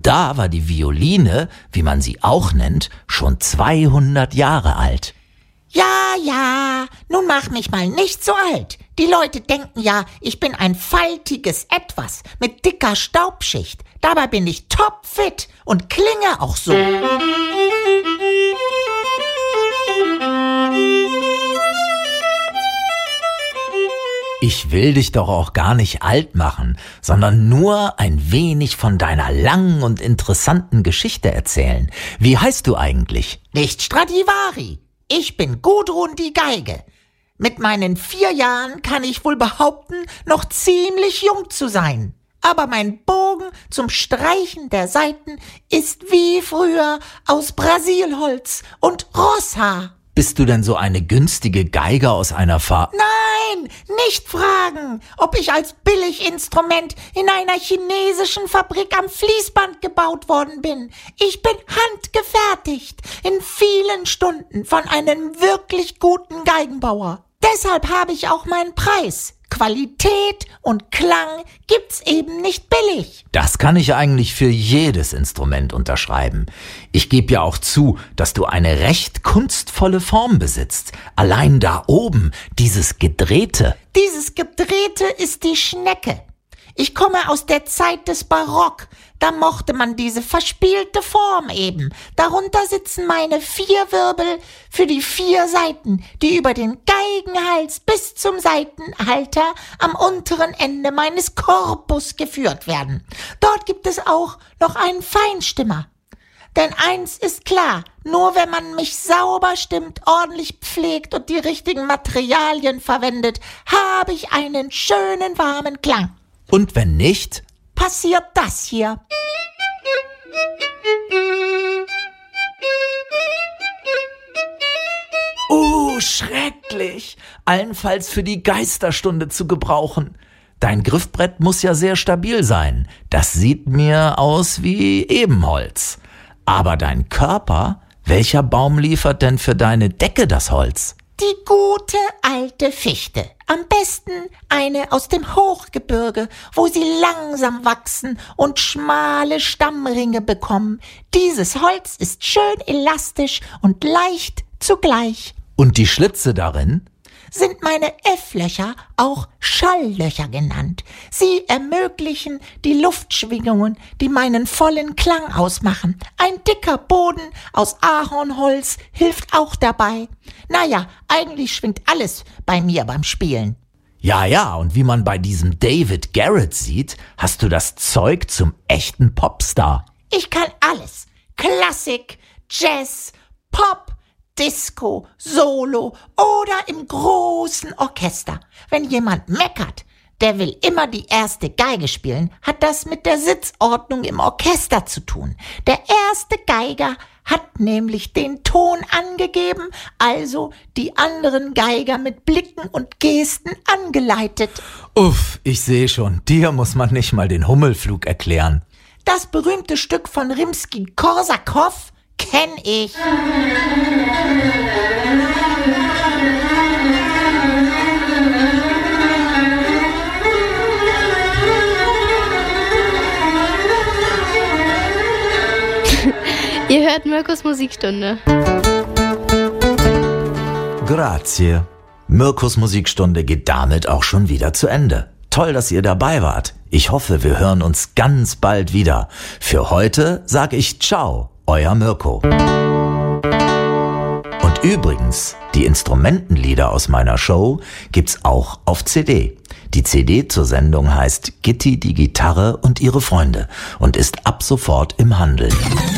da war die Violine, wie man sie auch nennt, schon 200 Jahre alt. Ja, nun mach mich mal nicht so alt. Die Leute denken ja, ich bin ein faltiges Etwas mit dicker Staubschicht. Dabei bin ich topfit und klinge auch so. Ich will dich doch auch gar nicht alt machen, sondern nur ein wenig von deiner langen und interessanten Geschichte erzählen. Wie heißt du eigentlich? Nicht Stradivari. Ich bin Gudrun die Geige. Mit meinen 4 Jahren kann ich wohl behaupten, noch ziemlich jung zu sein. Aber mein Bogen zum Streichen der Saiten ist wie früher aus Brasilholz und Rosshaar. Bist du denn so eine günstige Geige aus einer Nein, nicht fragen, ob ich als Billiginstrument in einer chinesischen Fabrik am Fließband gebaut worden bin. Ich bin handgefertigt, in vielen Stunden von einem wirklich guten Geigenbauer. Deshalb habe ich auch meinen Preis. Qualität und Klang gibt's eben nicht billig. Das kann ich eigentlich für jedes Instrument unterschreiben. Ich gebe ja auch zu, dass du eine recht kunstvolle Form besitzt. Allein da oben, dieses Gedrehte. Dieses Gedrehte ist die Schnecke. Ich komme aus der Zeit des Barock. Da mochte man diese verspielte Form eben. Darunter sitzen meine 4 Wirbel für die 4 Saiten, die über den Geigenhals bis zum Saitenhalter am unteren Ende meines Korpus geführt werden. Dort gibt es auch noch einen Feinstimmer. Denn eins ist klar, nur wenn man mich sauber stimmt, ordentlich pflegt und die richtigen Materialien verwendet, habe ich einen schönen warmen Klang. Und wenn nicht, passiert das hier. Oh, schrecklich! Allenfalls für die Geisterstunde zu gebrauchen. Dein Griffbrett muss ja sehr stabil sein. Das sieht mir aus wie Ebenholz. Aber dein Körper, welcher Baum liefert denn für deine Decke das Holz? Die gute alte Fichte. Am besten eine aus dem Hochgebirge, wo sie langsam wachsen und schmale Stammringe bekommen. Dieses Holz ist schön elastisch und leicht zugleich. Und die Schlitze darin? Sind meine F-Löcher, auch Schalllöcher genannt. Sie ermöglichen die Luftschwingungen, die meinen vollen Klang ausmachen. Ein dicker Boden aus Ahornholz hilft auch dabei. Naja, eigentlich schwingt alles bei mir beim Spielen. Ja, und wie man bei diesem David Garrett sieht, hast du das Zeug zum echten Popstar. Ich kann alles. Klassik, Jazz, Pop, Disco, Solo oder im großen Orchester. Wenn jemand meckert, der will immer die erste Geige spielen, hat das mit der Sitzordnung im Orchester zu tun. Der erste Geiger hat nämlich den Ton angegeben, also die anderen Geiger mit Blicken und Gesten angeleitet. Uff, ich sehe schon, dir muss man nicht mal den Hummelflug erklären. Das berühmte Stück von Rimski-Korsakow kenn ich. Ihr hört Mirkos Musikstunde. Grazie. Mirkos Musikstunde geht damit auch schon wieder zu Ende. Toll, dass ihr dabei wart. Ich hoffe, wir hören uns ganz bald wieder. Für heute sage ich Ciao, euer Mirko. Und übrigens, die Instrumentenlieder aus meiner Show gibt's auch auf CD. Die CD zur Sendung heißt Gitti, die Gitarre und ihre Freunde und ist ab sofort im Handel.